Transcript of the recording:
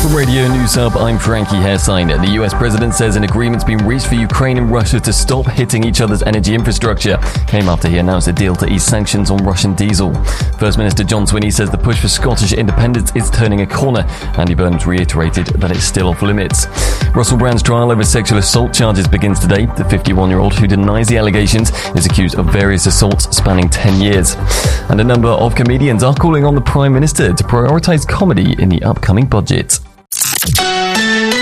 From Radio News Hub, I'm Frankie Hairsine. The US president says an agreement's been reached for Ukraine and Russia to stop hitting each other's energy infrastructure. Came after he announced a deal to ease sanctions on Russian diesel. First Minister John Swinney says the push for Scottish independence is turning a corner. Andy Burnham's reiterated that it's still off limits. Russell Brand's trial over sexual assault charges begins today. The 51-year-old who denies the allegations is accused of various assaults spanning 10 years. And a number of comedians are calling on the Prime Minister to prioritise comedy in the upcoming budget.